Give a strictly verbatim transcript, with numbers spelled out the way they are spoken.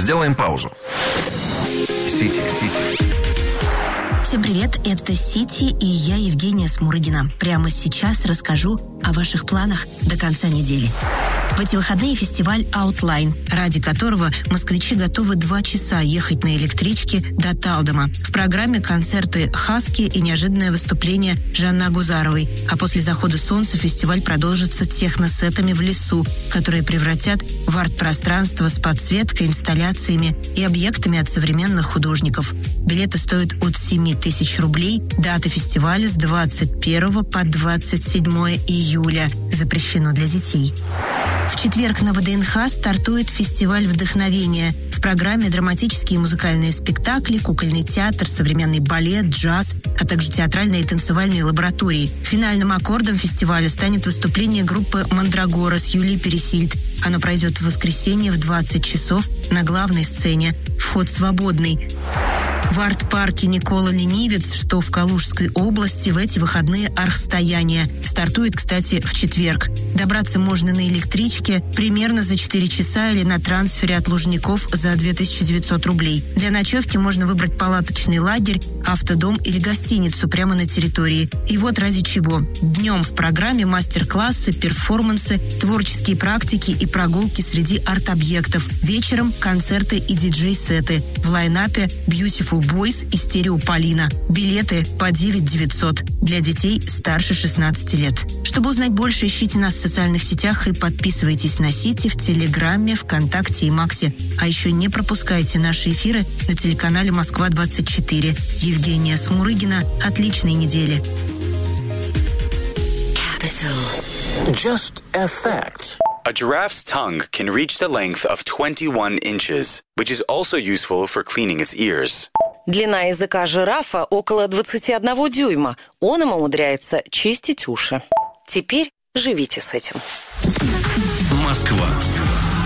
Сделаем паузу. Сити. Всем привет, это Сити и я, Евгения Смурыгина. Прямо сейчас расскажу о ваших планах до конца недели. В эти выходные фестиваль Outline, ради которого москвичи готовы два часа ехать на электричке до Талдома. В программе концерты «Хаски» и неожиданное выступление Жанны Агузаровой. А после захода солнца фестиваль продолжится техносетами в лесу, которые превратят в арт-пространство с подсветкой, инсталляциями и объектами от современных художников. Билеты стоят от семи тысяч рублей. Дата фестиваля с двадцать первого по двадцать седьмое июля. Запрещено для детей. В четверг на ВДНХ стартует фестиваль вдохновения. В программе драматические и музыкальные спектакли, кукольный театр, современный балет, джаз, а также театральные и танцевальные лаборатории. Финальным аккордом фестиваля станет выступление группы «Мандрагора» с Юлией Пересильд. Оно пройдет в воскресенье в двадцать часов на главной сцене. Вход свободный. В арт-парке Никола Ленивец, что в Калужской области, в эти выходные архстояние. Стартует, кстати, в четверг. Добраться можно на электричке примерно за четыре часа или на трансфере от Лужников за две тысячи девятьсот рублей. Для ночевки можно выбрать палаточный лагерь, автодом или гостиницу прямо на территории. И вот ради чего. Днем в программе мастер-классы, перформансы, творческие практики и прогулки среди арт-объектов. Вечером концерты и диджей-сеты. В лайнапе Beautiful Boys и Стерео Полина. Билеты по девять девятьсот для детей старше шестнадцати лет. Чтобы узнать больше, ищите нас в социальных сетях и подписывайтесь на Сити в Телеграме, ВКонтакте и Максе. А еще не пропускайте наши эфиры на телеканале Москва двадцать четыре. Евгения Смурыгина. Отличной недели. Just a fact. A giraffe's tongue can reach the length of twenty-one inches, which is also useful for cleaning its ears. Длина языка жирафа около двадцати одного дюйма. Он им умудряется чистить уши. Теперь живите с этим. Москва